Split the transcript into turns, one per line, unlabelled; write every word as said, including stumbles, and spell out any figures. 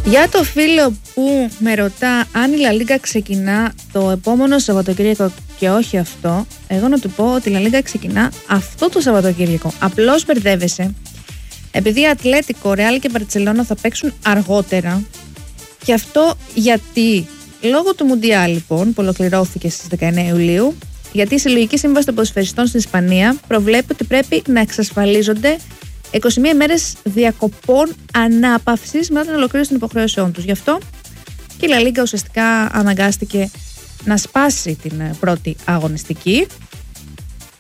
Για το φίλο που με ρωτά αν η Λα Λίγκα ξεκινά το επόμενο Σαββατοκύριακο και όχι αυτό, εγώ να του πω ότι η Λα Λίγκα ξεκινά αυτό το Σαββατοκύριακο. Απλώς μπερδεύεσαι, επειδή Ατλέτικο, Ρεάλ και Μπαρτσελώνα θα παίξουν αργότερα. Και αυτό γιατί, λόγω του Μουντιάλ λοιπόν, που ολοκληρώθηκε στις δεκαεννέα Ιουλίου, γιατί η Συλλογική Σύμβαση των Ποδοσφαιριστών στην Ισπανία προβλέπει ότι πρέπει να εξασφαλίζονται είκοσι μία μέρες διακοπών ανάπαυσης μετά την ολοκλήρωση των υποχρεώσεών τους. Γι' αυτό και η Λα Λίγκα ουσιαστικά αναγκάστηκε να σπάσει την πρώτη αγωνιστική